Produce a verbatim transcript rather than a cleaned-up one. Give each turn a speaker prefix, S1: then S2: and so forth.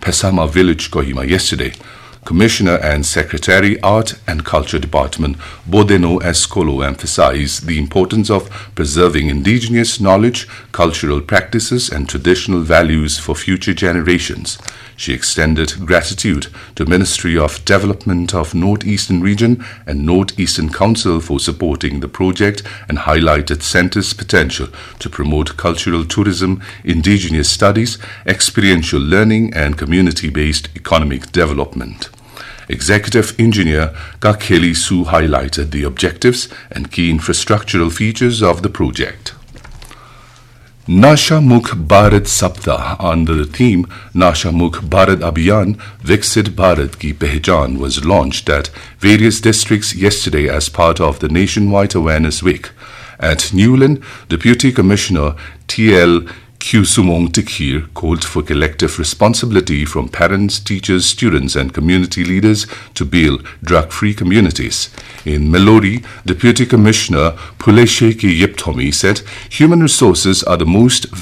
S1: Pesama Village, Kohima yesterday. Commissioner and Secretary, Art and Culture Department, Bodeno Escolo, emphasized the importance of preserving indigenous knowledge, cultural practices and traditional values for future generations. She extended gratitude to Ministry of Development of Northeastern Region and Northeastern Council for supporting the project and highlighted center's potential to promote cultural tourism, indigenous studies, experiential learning and community-based economic development. Executive Engineer Kakheli Su highlighted the objectives and key infrastructural features of the project. Nasha Mukh Bharat Saptah under the theme Nasha Mukh Bharat Abhiyan Viksit Bharat Ki Pehchan was launched at various districts yesterday as part of the nationwide awareness week. At Newland, Deputy Commissioner T L Kusumong Tikhir called for collective responsibility from parents, teachers, students and community leaders to build drug-free communities. In Melodi, Deputy Commissioner Pulesheki Yiptomi said human resources are the most